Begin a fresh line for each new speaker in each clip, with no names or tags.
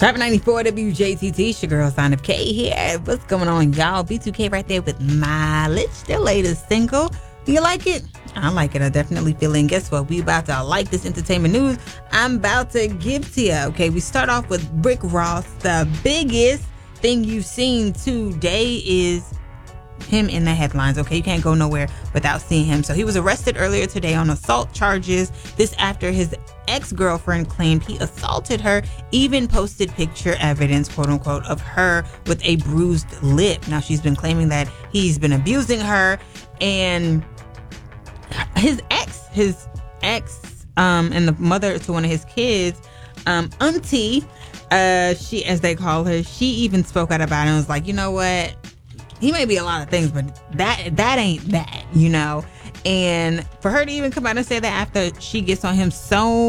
Top 94 WJTT, it's your girl, Sign of K here. What's going on, y'all? B2K right there with Mileage, their latest single. Do you like it? I like it. I definitely feel it. And guess what? We about to like this entertainment news I'm about to give to you. Okay, we start off with Rick Ross. The biggest thing you've seen today is him in the headlines. Okay, you can't go nowhere without seeing him. So he was arrested earlier today on assault charges. This after his ex-girlfriend claimed he assaulted her, even posted picture evidence, quote unquote, of her with a bruised lip. Now she's been claiming that he's been abusing her, and his ex, and the mother to one of his kids, auntie, she, as they call her, she even spoke out about it and was like, you know what? He may be a lot of things, but that ain't that, you know? And for her to even come out and say that after she gets on him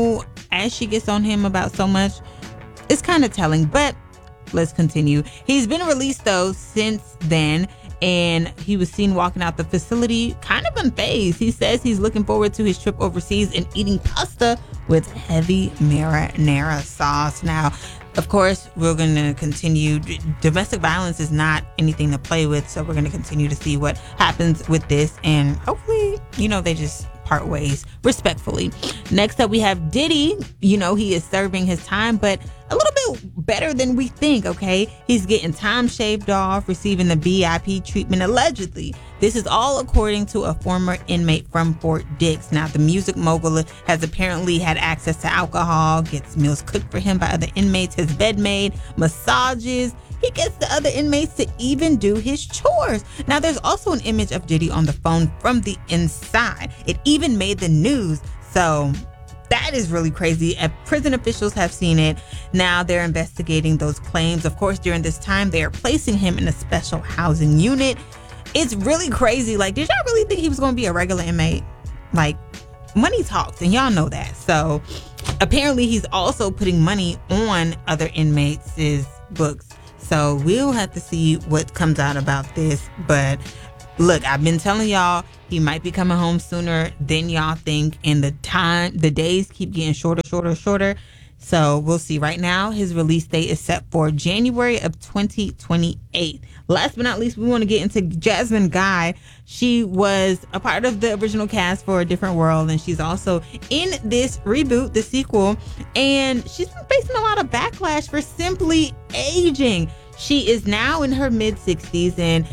about so much, it's kind of telling. But let's continue. He's been released, though, since then. And he was seen walking out the facility kind of unfazed. He says he's looking forward to his trip overseas and eating pasta with heavy marinara sauce. Now, of course, we're going to continue. Domestic violence is not anything to play with, so we're going to continue to see what happens with this. And hopefully, they just part ways respectfully. Next up, we have Diddy. He is serving his time, but a little bit better than we think, okay? He's getting time shaved off, receiving the VIP treatment, allegedly. This is all according to a former inmate from Fort Dix. Now, the music mogul has apparently had access to alcohol, gets meals cooked for him by other inmates, his bed made, massages. He gets the other inmates to even do his chores. Now, there's also an image of Diddy on the phone from the inside. It even made the news. So that is really crazy. Prison officials have seen it. Now they're investigating those claims. Of course, during this time, they are placing him in a special housing unit. It's really crazy. Like, did y'all really think he was going to be a regular inmate? Like, money talks, and y'all know that. So apparently he's also putting money on other inmates' books. So we'll have to see what comes out about this. But look, I've been telling y'all he might be coming home sooner than y'all think. And the days keep getting shorter. So we'll see. Right now, his release date is set for January of 2028. Last but not least, we want to get into Jasmine Guy. She was a part of the original cast for A Different World, and she's also in this reboot, the sequel. And she's been facing a lot of backlash for simply aging. She is now in her mid-60s, and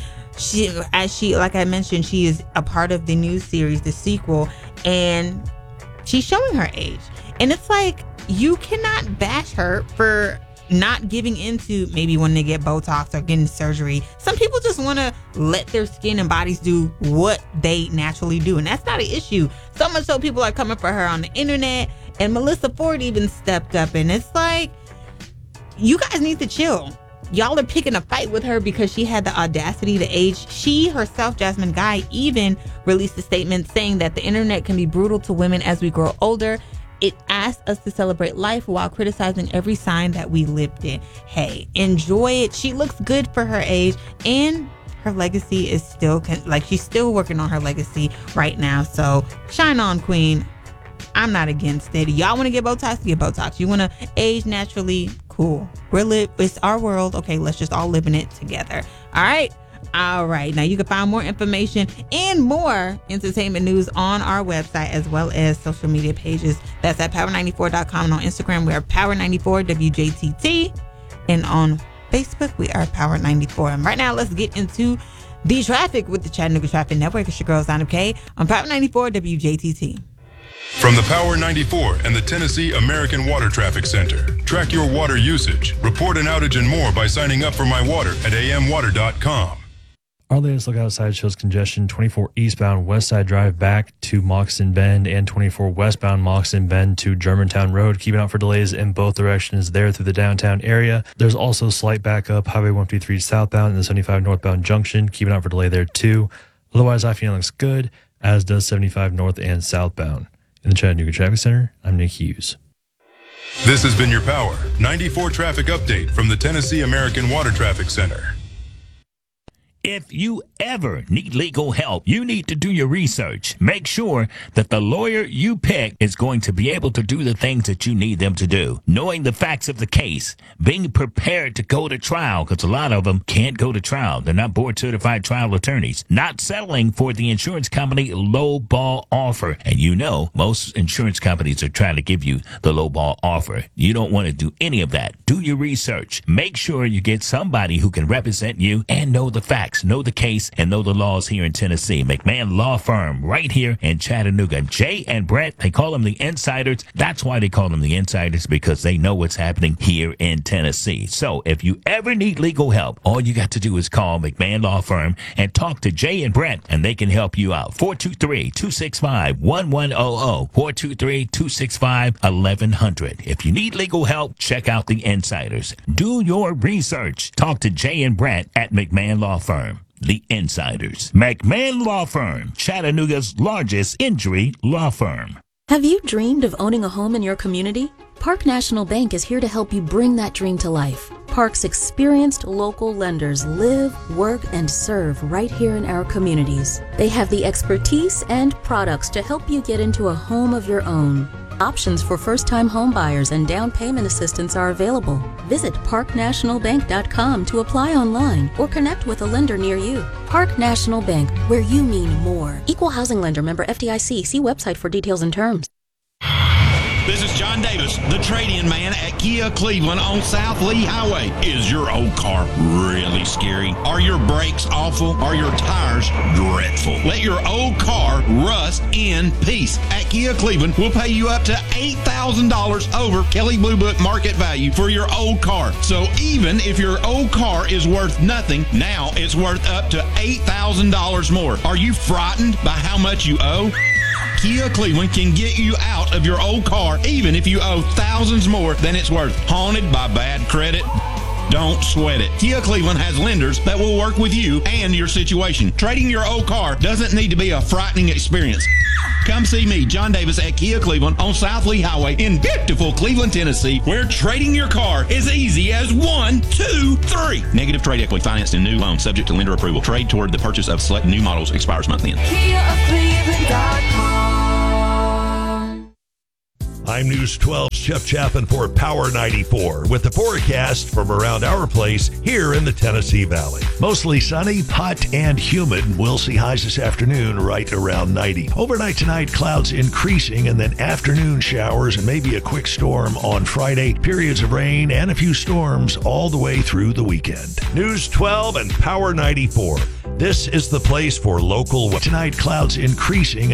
like I mentioned, she is a part of the new series, the sequel, and she's showing her age. And it's like, you cannot bash her for not giving into maybe when they get Botox or getting surgery. Some people just want to let their skin and bodies do what they naturally do, and that's not an issue. So much so people are coming for her on the internet, and Melissa Ford even stepped up, and it's like, you guys need to chill. Y'all are picking a fight with her because she had the audacity to age. She herself, Jasmine Guy, even released a statement saying that the internet can be brutal to women as we grow older. It asks us to celebrate life while criticizing every sign that we lived in. Hey, enjoy it. She looks good for her age, and her legacy is still, she's still working on her legacy right now. So shine on, queen. I'm not against it. Y'all want to get Botox? Get Botox. You want to age naturally? Cool. It's our world. Okay, let's just all live in it together. All right. Now you can find more information and more entertainment news on our website, as well as social media pages. That's at power94.com, and on Instagram we are power94WJTT, and on Facebook we are power94. And right now, let's get into the traffic with the Chattanooga Traffic Network. It's your girl, Sign of K, on Power 94 WJTT.
From the Power 94 and the Tennessee American Water Traffic Center. Track your water usage, report an outage, and more by signing up for My Water at amwater.com.
Our latest look outside shows congestion 24 eastbound Westside Drive back to Moxon Bend and 24 westbound Moxon Bend to Germantown Road. Keeping out for delays in both directions there through the downtown area. There's also slight backup Highway 153 southbound and the 75 northbound junction. Keeping out for delay there too. Otherwise, I-15 looks good, as does 75 north and southbound. In the Chattanooga Traffic Center, I'm Nick Hughes.
This has been your Power 94 traffic update from the Tennessee American Water Traffic Center.
If you ever need legal help, you need to do your research. Make sure that the lawyer you pick is going to be able to do the things that you need them to do. Knowing the facts of the case, being prepared to go to trial, because a lot of them can't go to trial. They're not board-certified trial attorneys. Not settling for the insurance company low-ball offer. And you know, most insurance companies are trying to give you the low-ball offer. You don't want to do any of that. Do your research. Make sure you get somebody who can represent you and know the facts, know the case, and know the laws here in Tennessee. McMahon Law Firm right here in Chattanooga. Jay and Brett, they call them the insiders. That's why they call them the insiders, because they know what's happening here in Tennessee. So if you ever need legal help, all you got to do is call McMahon Law Firm and talk to Jay and Brett, and they can help you out. 423-265-1100. 423-265-1100. If you need legal help, check out the insiders. Do your research. Talk to Jay and Brett at McMahon Law Firm. The Insiders. McMahon Law Firm, Chattanooga's largest injury law firm.
Have you dreamed of owning a home in your community? Park National Bank is here to help you bring that dream to life. Park's experienced local lenders live, work, and serve right here in our communities. They have the expertise and products to help you get into a home of your own. Options for first-time home buyers and down payment assistance are available. Visit parknationalbank.com to apply online or connect with a lender near you. Park National Bank, where you mean more. Equal housing lender, member FDIC. See website for details and terms.
This is John Davis, the trade-in man at Kia Cleveland on South Lee Highway. Is your old car really scary? Are your brakes awful? Are your tires dreadful? Let your old car rust in peace. At Kia Cleveland, we'll pay you up to $8,000 over Kelley Blue Book market value for your old car. So even if your old car is worth nothing, now it's worth up to $8,000 more. Are you frightened by how much you owe? Kia Cleveland can get you out of your old car even if you owe thousands more than it's worth. Haunted by bad credit? Don't sweat it. Kia Cleveland has lenders that will work with you and your situation. Trading your old car doesn't need to be a frightening experience. Come see me, John Davis, at Kia Cleveland on South Lee Highway in beautiful Cleveland, Tennessee, where trading your car is easy as 1, 2, 3. Negative trade equity financed in new loans subject to lender approval. Trade toward the purchase of select new models expires month end.
KiaofCleveland.com.
I'm News 12's Jeff Chaffin for Power 94 with the forecast from around our place here in the Tennessee Valley. Mostly sunny, hot, and humid. We'll see highs this afternoon right around 90. Overnight tonight, clouds increasing and then afternoon showers and maybe a quick storm on Friday. Periods of rain and a few storms all the way through the weekend. News 12 and Power 94. This is the place for local. Tonight, clouds increasing.